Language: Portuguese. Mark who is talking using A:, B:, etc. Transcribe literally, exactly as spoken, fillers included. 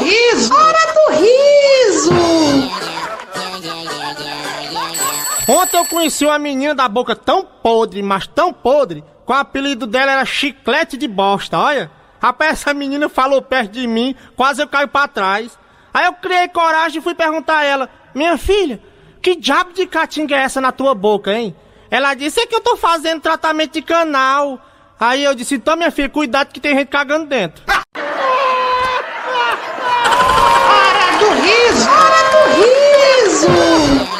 A: riso! Hora do riso!
B: Ontem eu conheci uma menina da boca tão podre, mas tão podre, que o apelido dela era chiclete de bosta, olha. Rapaz, essa menina falou perto de mim, quase eu caio pra trás. Aí eu criei coragem e fui perguntar a ela: minha filha, que diabo de caatinga é essa na tua boca, hein? Ela disse: é que eu tô fazendo tratamento de canal. Aí eu disse: então, minha filha, cuidado que tem gente cagando dentro.
A: Hora do riso! Hora do riso!